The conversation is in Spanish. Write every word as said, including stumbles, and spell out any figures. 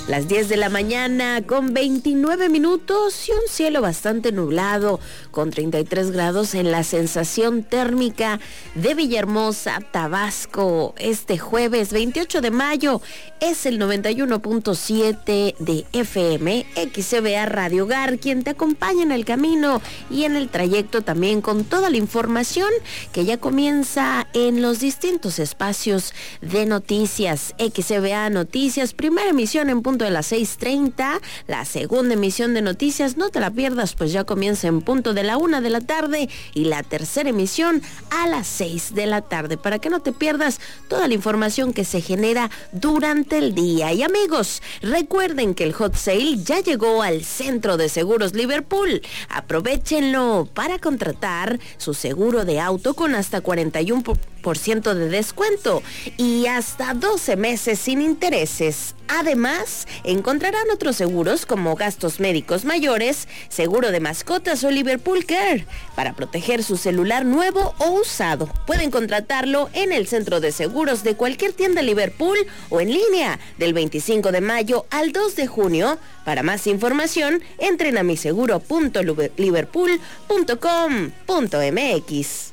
Las diez de la mañana con veintinueve minutos y un cielo bastante nublado con treinta y tres grados en la sensación térmica de Villahermosa, Tabasco. Este jueves veintiocho de mayo es el noventa y uno punto siete de F M, X C B A Radio Hogar, quien te acompaña en el camino y en el trayecto también con toda la información que ya comienza en los distintos espacios de noticias. X C B A Noticias, primera emisión en punto de las seis treinta, la segunda emisión de noticias, no te la pierdas, pues ya comienza en punto de la una de la tarde y la tercera emisión a las seis de la tarde, para que no te pierdas toda la información que se genera durante el día. Y amigos, recuerden que el hot sale ya llegó al Centro de Seguros Liverpool. Aprovéchenlo para contratar su seguro de auto con hasta cuarenta y uno por ciento de descuento y hasta doce meses sin intereses. Además, encontrarán otros seguros como gastos médicos mayores, seguro de mascotas o Liverpool Care para proteger su celular nuevo o usado. Pueden contratarlo en el centro de seguros de cualquier tienda Liverpool o en línea del veinticinco de mayo al dos de junio. Para más información, entren a miseguro punto liverpool punto com punto m x.